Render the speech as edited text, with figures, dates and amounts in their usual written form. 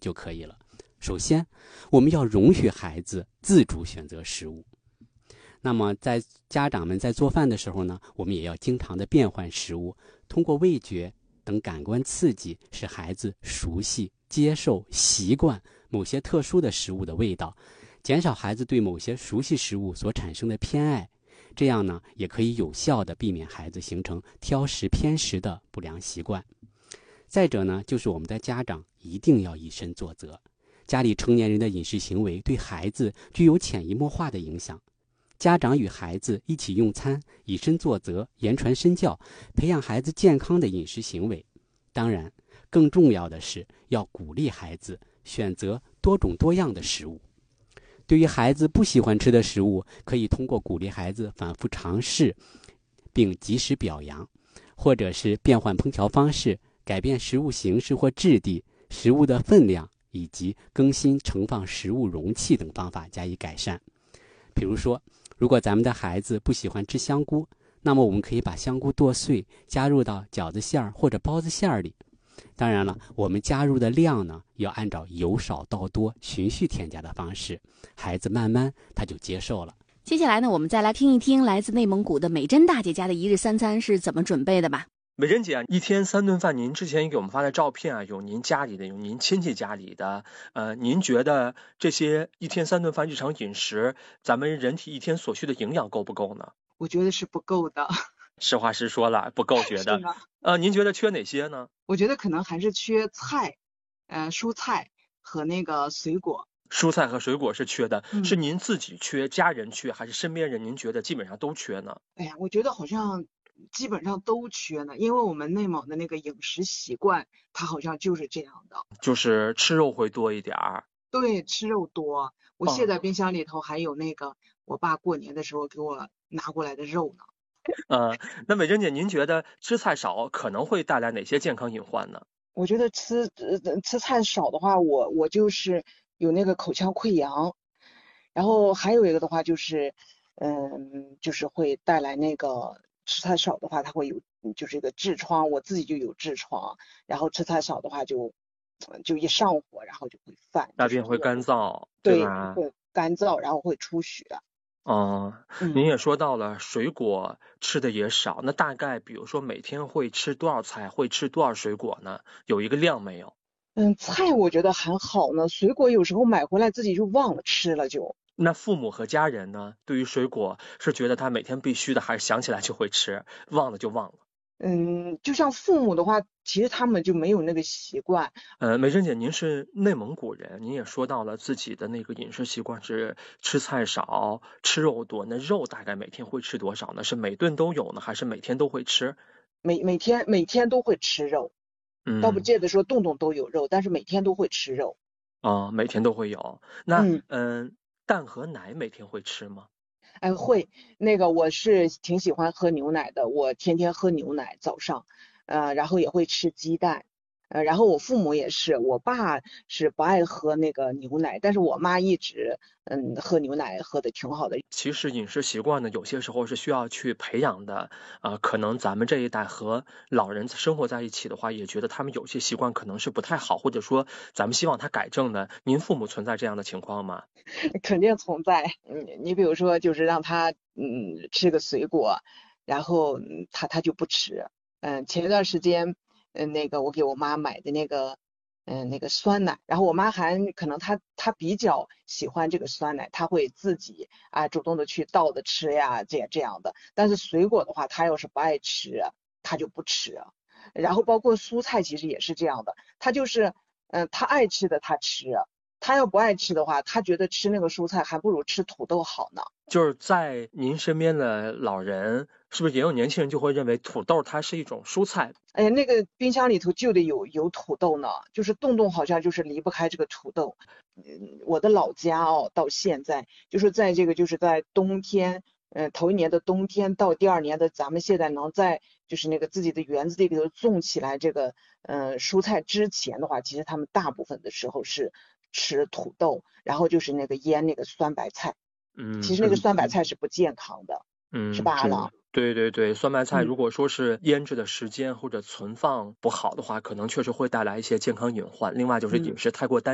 就可以了。首先，我们要容许孩子自主选择食物。那么家长们在做饭的时候呢，我们也要经常的变换食物，通过味觉等感官刺激，使孩子熟悉、接受、习惯某些特殊的食物的味道，减少孩子对某些熟悉食物所产生的偏爱。这样呢，也可以有效地避免孩子形成挑食偏食的不良习惯。再者呢，就是我们的家长一定要以身作则。家里成年人的饮食行为对孩子具有潜移默化的影响。家长与孩子一起用餐，以身作则，言传身教，培养孩子健康的饮食行为。当然，更重要的是要鼓励孩子选择多种多样的食物。对于孩子不喜欢吃的食物，可以通过鼓励孩子反复尝试，并及时表扬，或者是变换烹调方式，改变食物形式或质地、食物的分量，以及更新盛放食物容器等方法加以改善。比如说，如果咱们的孩子不喜欢吃香菇，那么我们可以把香菇剁碎，加入到饺子馅儿或者包子馅儿里。当然了，我们加入的量呢，要按照由少到多循序添加的方式，孩子慢慢他就接受了。 接下来呢，我们再来听一听来自内蒙古的美珍大姐家的一日三餐是怎么准备的吧。 美珍姐，一天3顿饭，您之前给我们发的照片啊，有您家里的，有您亲戚家里的，您觉得这些一天3顿饭日常饮食，咱们人体一天所需的营养够不够呢？ 我觉得是不够的。 实话实说了，不够觉得。您觉得缺哪些呢？ 我觉得可能还是缺菜，蔬菜和那个水果。 蔬菜和水果是缺的，是您自己缺、家人缺，还是身边人您觉得基本上都缺呢？ 哎呀，我觉得好像基本上都缺呢，因为我们内蒙的那个饮食习惯，它好像就是这样的， 就是吃肉会多一点儿。 对，吃肉多。我现在冰箱里头还有那个我爸过年的时候给我拿过来的肉呢。 那美珍姐，您觉得吃菜少可能会带来哪些健康隐患呢？ 我觉得吃菜少的话，我就是有那个口腔溃疡，然后还有一个的话就是，就是会带来那个吃菜少的话，它会有就是一个痔疮，我自己就有痔疮，然后吃菜少的话就一上火，然后就会犯， 大便会干燥， 对吧？ 会干燥，然后会出血。 您也说到了水果吃的也少，那大概比如说每天会吃多少菜，会吃多少水果呢？有一个量没有？ 菜我觉得还好呢，水果有时候买回来自己就忘了吃了就。 那父母和家人呢，对于水果是觉得他每天必须的，还是想起来就会吃，忘了就忘了？ 就像父母的话，其实他们就没有那个习惯。 美珍姐，您是内蒙古人，您也说到了自己的那个饮食习惯是吃菜少，吃肉多。那肉大概每天会吃多少呢？是每顿都有呢，还是每天都会吃？ 每天都会吃肉，倒不见得说顿顿都有肉，但是每天都会吃肉。 每天都会有。那蛋和奶每天会吃吗？ 会，那个我是挺喜欢喝牛奶的，我天天喝牛奶早上，然后也会吃鸡蛋，然后我父母也是，我爸是不爱喝那个牛奶，但是我妈一直喝牛奶喝的挺好的。 其实饮食习惯呢，有些时候是需要去培养的，可能咱们这一代和老人生活在一起的话，也觉得他们有些习惯可能是不太好，或者说咱们希望他改正的。您父母存在这样的情况吗？ 肯定存在。你比如说就是让他吃个水果，然后他就不吃。前一段时间那个我给我妈买的那个酸奶，然后我妈还可能她比较喜欢这个酸奶，她会自己主动的去倒着吃呀，这样的。但是水果的话，她要是不爱吃，她就不吃。然后包括蔬菜其实也是这样的，她就是她爱吃的她吃，他要不爱吃的话，他觉得吃那个蔬菜还不如吃土豆好呢。 就是在您身边的老人，是不是也有年轻人就会认为土豆它是一种蔬菜？ 哎呀，那个冰箱里头就得有土豆呢，就是动动好像就是离不开这个土豆。我的老家到现在就是在这个就是在冬天，头一年的冬天到第二年的咱们现在能在就是那个自己的园子里头种起来这个蔬菜之前的话，其实他们大部分的时候是吃土豆，然后就是那个腌那个酸白菜。其实那个酸白菜是不健康的，是吧，阿郎？ 对，酸白菜如果说是腌制的时间或者存放不好的话，可能确实会带来一些健康隐患。另外就是饮食太过单